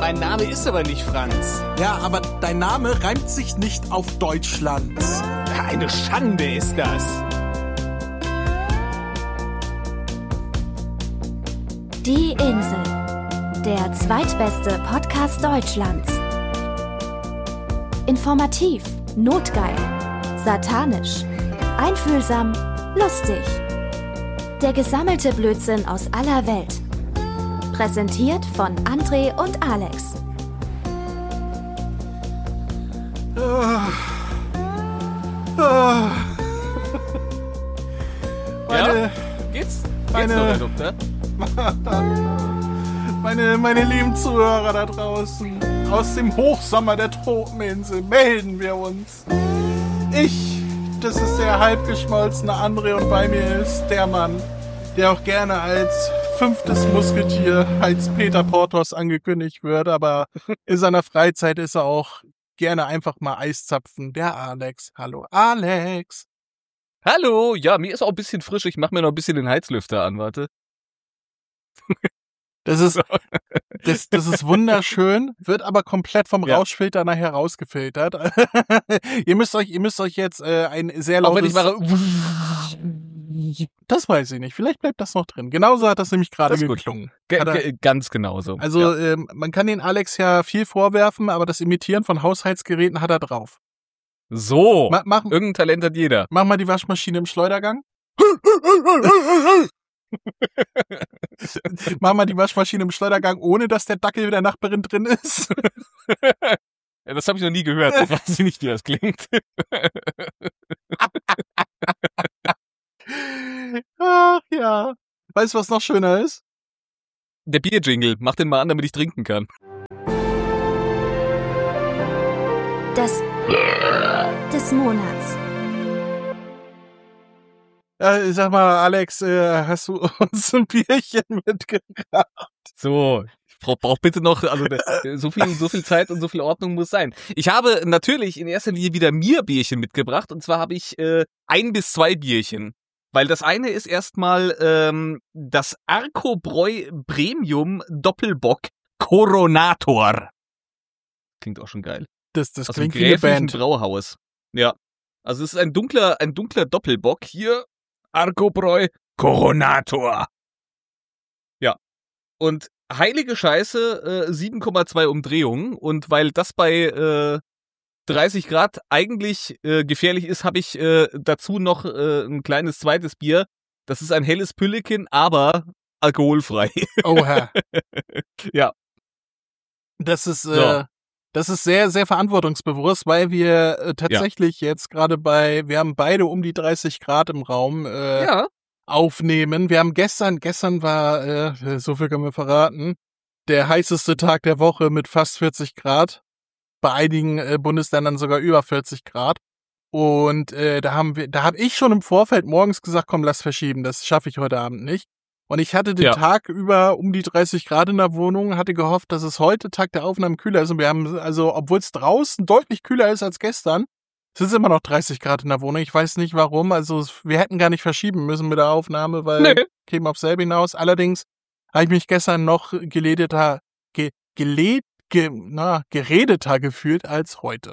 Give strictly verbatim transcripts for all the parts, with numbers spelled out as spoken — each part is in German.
Mein Name ist aber nicht Franz. Ja, aber dein Name reimt sich nicht auf Deutschland. Ja, eine Schande ist das. Die Insel, der zweitbeste Podcast Deutschlands. Informativ, notgeil, satanisch, einfühlsam, lustig. Der gesammelte Blödsinn aus aller Welt. Präsentiert von André und Alex. Ah. Ah. Meine, ja? Geht's? Geht's meine, noch, Herr Doktor? meine, meine lieben Zuhörer da draußen, aus dem Hochsommer der Tropeninsel melden wir uns. Ich, das ist der halbgeschmolzene André und bei mir ist der Mann, der auch gerne als fünftes Musketier als Peter Porthos angekündigt wird, aber in seiner Freizeit ist er auch gerne einfach mal Eiszapfen. Der Alex. Hallo Alex. Hallo, ja, mir ist auch ein bisschen frisch. Ich mach mir noch ein bisschen den Heizlüfter an, warte. Das ist, das, das ist wunderschön, wird aber komplett vom Ja. Rauschfilter nachher rausgefiltert. ihr müsst euch, ihr müsst euch jetzt äh, ein sehr Auch wenn ich lautes... mache... Das weiß ich nicht. Vielleicht bleibt das noch drin. Genauso hat das nämlich gerade Das ist gut. geklungen. Ge- Hat er- ge- ganz genauso. Also ja. ähm, man kann den Alex ja viel vorwerfen, aber das Imitieren von Haushaltsgeräten hat er drauf. So, Ma mach, irgendein Talent hat jeder. mach mal die Waschmaschine im Schleudergang. Mach mal die Waschmaschine im Schleudergang, ohne dass der Dackel der Nachbarin drin ist. Ja, das habe ich noch nie gehört. Ich weiß nicht, wie das klingt. Ach ja. Weißt du, was noch schöner ist? Der Bierjingle, mach den mal an, damit ich trinken kann. Das des Monats. Äh, sag mal, Alex, äh, hast du uns ein Bierchen mitgebracht? So, ich brauch, brauch bitte noch, also das, so viel, so viel Zeit und so viel Ordnung muss sein. Ich habe natürlich in erster Linie wieder mir Bierchen mitgebracht, und zwar habe ich äh, ein bis zwei Bierchen. Weil das eine ist erstmal ähm, das Arco-Bräu Premium Doppelbock Coronator. Klingt auch schon geil. Das, das Aus dem klingt wie eine gräflichen Band. Brauhaus. Ja. Also es ist ein dunkler, ein dunkler Doppelbock. Hier Arco-Bräu Coronator. Ja. Und heilige Scheiße, äh, sieben Komma zwei Umdrehungen. Und weil das bei äh, dreißig Grad eigentlich äh, gefährlich ist, habe ich äh, dazu noch äh, ein kleines zweites Bier. Das ist ein helles Pülliken, aber alkoholfrei. Oha. Ja. Das ist, So. äh, das ist sehr, sehr verantwortungsbewusst, weil wir äh, tatsächlich jetzt gerade bei, wir haben beide um die dreißig Grad im Raum äh, Ja. aufnehmen. Wir haben gestern, gestern war, äh, so viel können wir verraten, der heißeste Tag der Woche mit fast vierzig Grad. Bei einigen äh, Bundesländern sogar über vierzig Grad. Und äh, da haben wir, da habe ich schon im Vorfeld morgens gesagt, komm, lass verschieben, das schaffe ich heute Abend nicht. Und ich hatte den Ja. Tag über um die dreißig Grad in der Wohnung, hatte gehofft, dass es heute Tag der Aufnahme kühler ist. Und wir haben, also, obwohl es draußen deutlich kühler ist als gestern, es ist immer noch dreißig Grad in der Wohnung. Ich weiß nicht warum. Also wir hätten gar nicht verschieben müssen mit der Aufnahme, weil Nee. käme auf selbe hinaus. Allerdings habe ich mich gestern noch geledeter, ge, geled, ge, na, geredeter gefühlt als heute.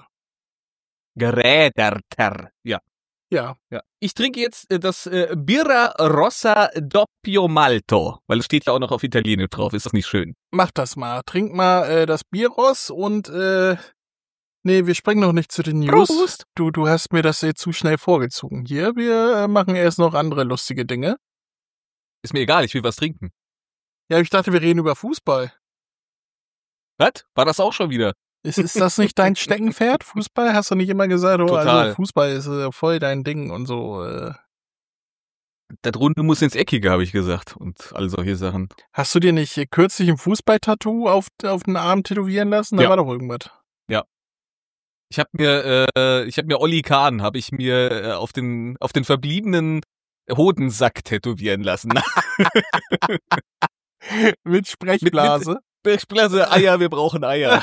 Geräderter. Ja. Ja. Ja. Ich trinke jetzt äh, das äh, Birra Rossa Doppio Malto, weil es steht ja auch noch auf Italienisch drauf. Ist das nicht schön? Mach das mal. Trink mal äh, das Bieros und äh, nee, wir springen noch nicht zu den News. Prost. Du, du hast mir das jetzt zu schnell vorgezogen. Hier, wir äh, machen erst noch andere lustige Dinge. Ist mir egal, ich will was trinken. Ja, ich dachte, wir reden über Fußball. Was? War das auch schon wieder? Ist, ist das nicht dein Steckenpferd? Fußball? Hast du nicht immer gesagt, oh, Total. also Fußball ist äh, voll dein Ding und so. Äh. Das Runde muss ins Eckige, habe ich gesagt. Und all solche Sachen. Hast du dir nicht äh, kürzlich ein Fußball-Tattoo auf, auf den Arm tätowieren lassen? Da Ja. war doch irgendwas. Ich habe mir, äh, ich habe mir Olli Kahn, habe ich mir äh, auf den, auf den verbliebenen Hodensack tätowieren lassen. Mit Sprechblase. Blase, Eier, wir brauchen Eier.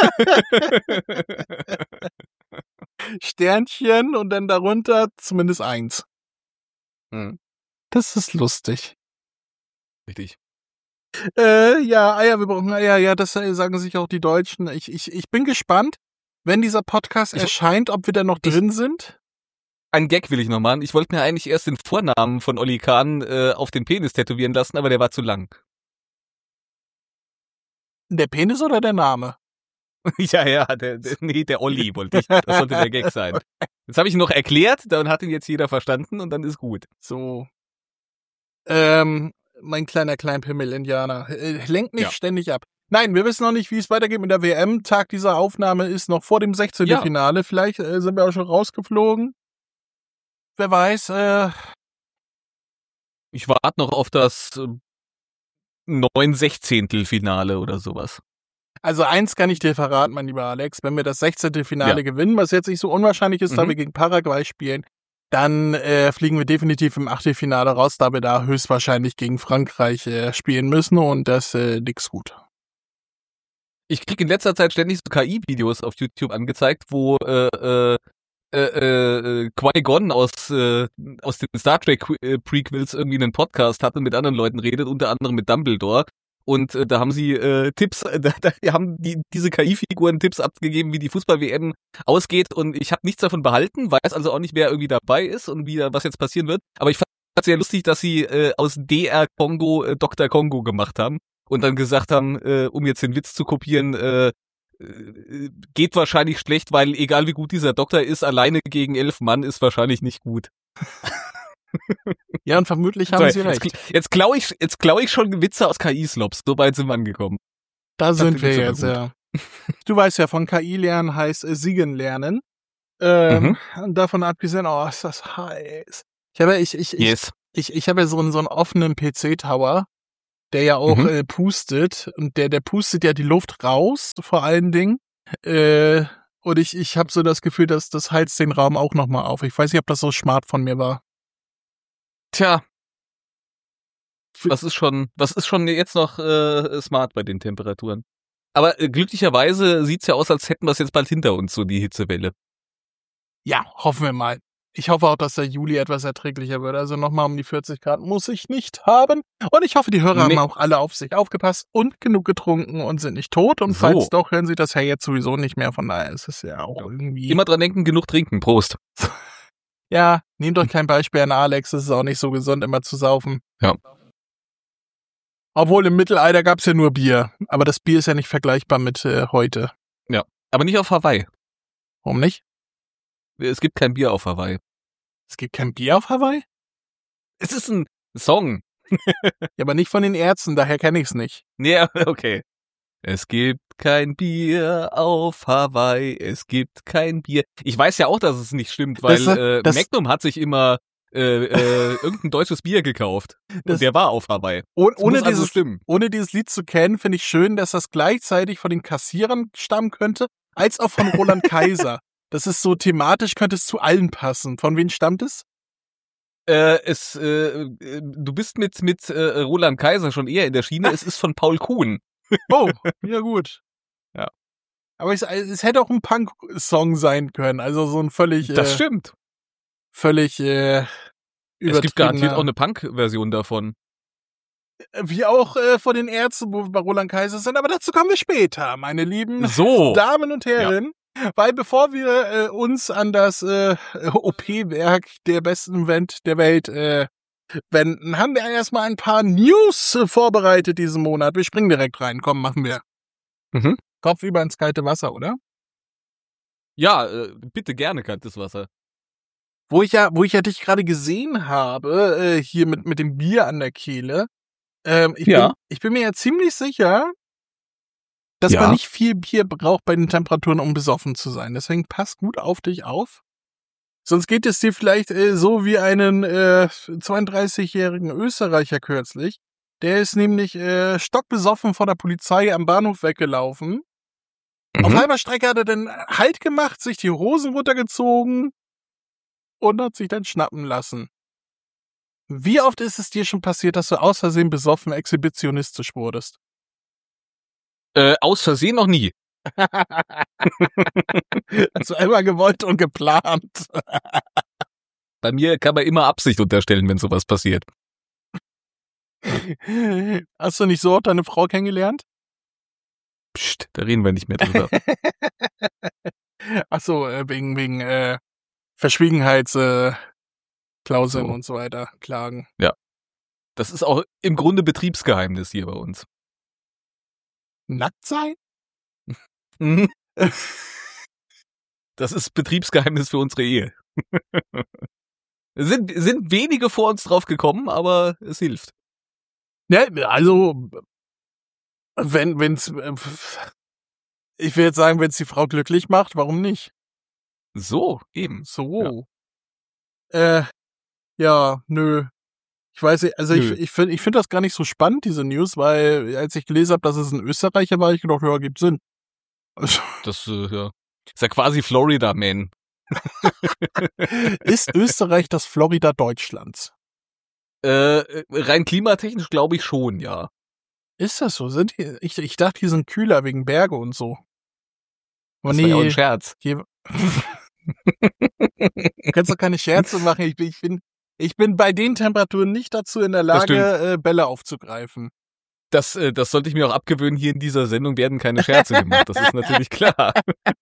Sternchen und dann darunter zumindest eins. Hm, Das ist lustig. richtig. Äh, ja, Eier, wir brauchen Eier. Ja, das äh, sagen sich auch die Deutschen. Ich, ich, ich bin gespannt, wenn dieser Podcast Ich- erscheint, ob wir da noch ich- drin sind. Ein Gag will ich noch machen. Ich wollte mir eigentlich erst den Vornamen von Olli Kahn äh, auf den Penis tätowieren lassen, aber der war zu lang. Der Penis oder der Name? ja, ja, der, der, nee, der Olli wollte ich. Das sollte der Gag sein. Das habe ich noch erklärt, dann hat ihn jetzt jeder verstanden und dann ist gut. So. Ähm, mein kleiner Kleinpimmel-Indianer. Äh, lenkt nicht Ja. ständig ab. Nein, wir wissen noch nicht, wie es weitergeht mit der W M. Tag dieser Aufnahme ist noch vor dem sechzehnten Ja. Finale. Vielleicht äh, sind wir auch schon rausgeflogen. Wer weiß, äh, Ich warte noch auf das äh, neun Sechzehntel Finale oder sowas. also eins kann ich dir verraten, mein lieber Alex. Wenn wir das sechzehnte Finale Ja. gewinnen, was jetzt nicht so unwahrscheinlich ist, da Mhm. wir gegen Paraguay spielen, dann äh, fliegen wir definitiv im Achtelfinale raus, da wir da höchstwahrscheinlich gegen Frankreich äh, spielen müssen und das äh, nix gut. Ich krieg in letzter Zeit ständig so K I-Videos auf YouTube angezeigt, wo äh, äh, äh, äh, Qui-Gon aus, äh, aus den Star Trek äh, Prequels irgendwie einen Podcast hat und mit anderen Leuten redet, unter anderem mit Dumbledore. Und äh, da haben sie äh, Tipps, äh, da, da haben die diese K I-Figuren Tipps abgegeben, wie die Fußball-W M ausgeht. Und ich habe nichts davon behalten, weiß also auch nicht, wer irgendwie dabei ist und wie da was jetzt passieren wird. Aber ich fand es sehr lustig, dass sie äh, aus D R Kongo äh, Doktor Kongo gemacht haben und dann gesagt haben, äh, um jetzt den Witz zu kopieren, äh, äh, geht wahrscheinlich schlecht, weil egal wie gut dieser Doktor ist, alleine gegen elf Mann ist wahrscheinlich nicht gut. Ja, und vermutlich haben So, sie jetzt, recht. jetzt klaue ich, jetzt klau ich schon Witze aus K I-Slops. So weit sind wir angekommen. Da sind den wir Witz aber jetzt, gut. ja. Du weißt ja, von K I lernen heißt äh, Siegen lernen. Ähm, Mhm. Davon abgesehen, oh, ist das heiß. Ich habe, ich, ich, ich, Yes. ich, ich habe ja so einen, so einen offenen P C-Tower, der ja auch Mhm. äh, pustet. Und der, der pustet ja die Luft raus, vor allen Dingen. Äh, und ich, ich habe so das Gefühl, dass das heizt den Raum auch nochmal auf. Ich weiß nicht, ob das so smart von mir war. Tja. Was ist schon, was ist schon jetzt noch äh, smart bei den Temperaturen? Aber äh, glücklicherweise sieht's ja aus, als hätten wir es jetzt bald hinter uns, so die Hitzewelle. Ja, hoffen wir mal. Ich hoffe auch, dass der Juli etwas erträglicher wird. Also nochmal um die vierzig Grad muss ich nicht haben. Und ich hoffe, die Hörer Nee. haben auch alle auf sich aufgepasst und genug getrunken und sind nicht tot. Und So. falls doch, hören sie das ja jetzt sowieso nicht mehr. Von daher ist es ja auch irgendwie... Immer dran denken, genug trinken. Prost. Ja, nehmt euch kein Beispiel an Alex. Es ist auch nicht so gesund, immer zu saufen. Ja. Obwohl im Mittelalter gab's ja nur Bier. Aber das Bier ist ja nicht vergleichbar mit äh, heute. Aber nicht auf Hawaii. Warum nicht? Es gibt kein Bier auf Hawaii. Es gibt kein Bier auf Hawaii? Es ist ein Song. Ja, aber nicht von den Ärzten, daher kenne ich's nicht. Ja, okay. Es gibt kein Bier auf Hawaii, es gibt kein Bier. Ich weiß ja auch, dass es nicht stimmt, weil Das- äh, das- Magnum hat sich immer äh, äh, irgendein deutsches Bier gekauft. Das- Und der war auf Hawaii. Oh, Das ohne muss also dieses stimmen. Ohne dieses Lied zu kennen, finde ich schön, dass das gleichzeitig von den Kassierern stammen könnte, als auch von Roland Kaiser. Das ist so thematisch, könnte es zu allen passen. Von wem stammt es? Äh, es, äh, äh, du bist mit mit äh, Roland Kaiser schon eher in der Schiene. Es ist von Paul Kuhn. Oh, ja gut. Ja. Aber es, es hätte auch ein Punk-Song sein können. Also so ein völlig, Das äh, stimmt. völlig äh, Es gibt garantiert übertriebener- auch eine Punk-Version davon. Wie auch äh, von den Ärzten, wo wir bei Roland Kaiser sind. Aber dazu kommen wir später, meine lieben So. Damen und Herren. Weil bevor wir äh, uns an das äh, O P-Werk der besten Event der Welt äh, wenden, haben wir erstmal ein paar News äh, vorbereitet diesen Monat. Wir springen direkt rein. Komm, machen wir. Mhm. Kopf über ins kalte Wasser, oder? Ja, äh, bitte gerne kaltes Wasser. Wo ich ja, wo ich ja dich gerade gesehen habe, äh, hier mit, mit dem Bier an der Kehle. Ähm, ich, Ja. bin, ich bin mir ja ziemlich sicher, dass Ja. man nicht viel Bier braucht bei den Temperaturen, um besoffen zu sein. Deswegen pass gut auf dich auf. Sonst geht es dir vielleicht äh, so wie einen äh, zweiunddreißigjährigen Österreicher kürzlich. Der ist nämlich äh, stockbesoffen von der Polizei am Bahnhof weggelaufen. Auf Mhm. halber Strecke hat er dann Halt gemacht, sich die Hosen runtergezogen und hat sich dann schnappen lassen. Wie oft ist es dir schon passiert, dass du aus Versehen besoffen exhibitionistisch wurdest? Äh, aus Versehen noch nie. Also einmal gewollt und geplant. Bei mir kann man immer Absicht unterstellen, wenn sowas passiert. Hast du nicht so auch deine Frau kennengelernt? Psst, da reden wir nicht mehr drüber. Ach so, äh, wegen, wegen äh, Verschwiegenheitsklauseln äh, Klauseln So. und so weiter, Klagen. Das ist auch im Grunde Betriebsgeheimnis hier bei uns. Nackt sein? Mhm. Das ist Betriebsgeheimnis für unsere Ehe. sind, sind wenige vor uns drauf gekommen, aber es hilft. Ja, also, wenn, wenn's, äh, ich will jetzt sagen, wenn es die Frau glücklich macht, warum nicht? So, eben. So. Äh, ja, nö. Ich weiß nicht, also Nö. ich, ich finde ich find das gar nicht so spannend, diese News, weil als ich gelesen habe, dass es ein Österreicher war, hab ich gedacht, ja, gibt Sinn. Also, Das äh, ja. ist ja quasi Florida Man. ist Österreich das Florida Deutschlands? Äh, rein klimatechnisch glaube ich schon, ja. Ist das so? Sind die, ich, ich dachte, die sind kühler wegen Berge und so. Aber Das war ja auch ein Scherz. hier, du kannst doch keine Scherze machen. Ich bin, ich bin, ich bin bei den Temperaturen nicht dazu in der Das Lage, äh, Bälle aufzugreifen. Das, äh, das sollte ich mir auch abgewöhnen. Hier in dieser Sendung werden keine Scherze gemacht. Das ist natürlich klar.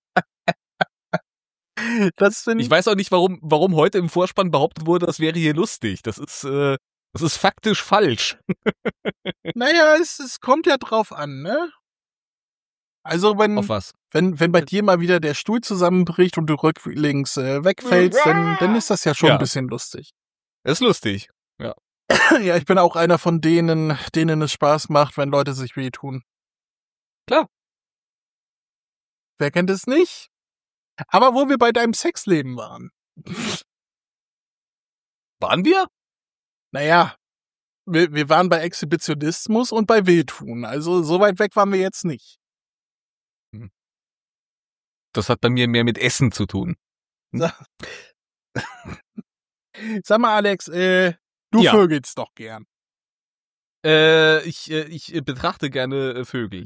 Das finde Ich weiß auch nicht, warum, warum heute im Vorspann behauptet wurde, das wäre hier lustig. Das ist, äh, das ist faktisch falsch. Naja, es, es kommt ja drauf an, ne? Also wenn, Auf was? wenn, wenn bei dir mal wieder der Stuhl zusammenbricht und du rücklings äh, wegfällst, dann, dann ist das ja schon Ja. ein bisschen lustig. Ist lustig. Ja, ich bin auch einer von denen, denen es Spaß macht, wenn Leute sich wehtun. Klar. Wer kennt es nicht? Aber wo wir bei deinem Sexleben waren. Waren wir? Naja, wir, wir waren bei Exhibitionismus und bei Wehtun. Also so weit weg waren wir jetzt nicht. Das hat bei mir mehr mit Essen zu tun. Sag mal, Alex, äh, du Ja. vögelst doch gern. Äh, ich, äh, ich betrachte gerne äh, Vögel.